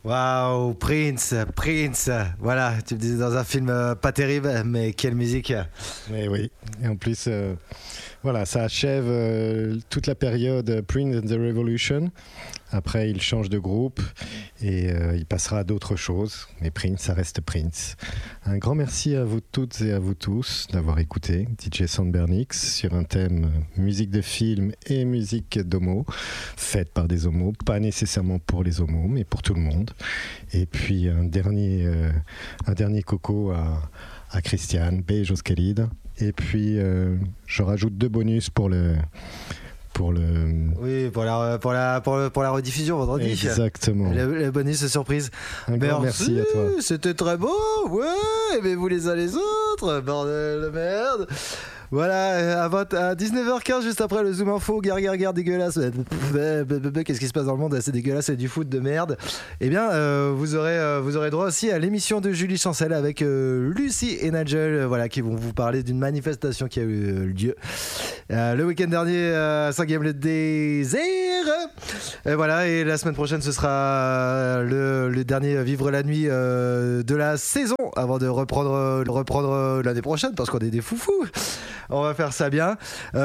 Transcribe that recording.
Waouh, Prince. Voilà, tu me disais dans un film pas terrible, mais quelle musique. Mais oui, et en plus, voilà, ça achève toute la période Prince and the Revolution. Après, il change de groupe et il passera à d'autres choses. Mais Prince, ça reste Prince. Un grand merci à vous toutes et à vous tous d'avoir écouté DJ Sandbernix sur un thème musique de film et musique d'homo, faite par des homos, pas nécessairement pour les homos, mais pour tout le monde. Et puis un dernier coco à Christiane, Beijos Khalid. Et puis je rajoute 2 bonus pour la rediffusion vendredi. Exactement. Le bonus surprise. Un grand merci à toi. C'était très beau. Ouais, mais vous les uns les autres. Bordel de merde. Voilà, à 19h15, juste après le Zoom Info, guerre dégueulasse. Qu'est-ce qui se passe dans le monde? C'est dégueulasse, c'est du foot de merde. Eh bien, vous aurez droit aussi à l'émission de Julie Chancel avec Lucie et Nigel, voilà, qui vont vous parler d'une manifestation qui a eu lieu le week-end dernier à Saint-Guillaume-le désert. Et voilà, et la semaine prochaine, ce sera le dernier Vivre la nuit de la saison avant de reprendre l'année prochaine parce qu'on est des foufous. On va faire ça bien.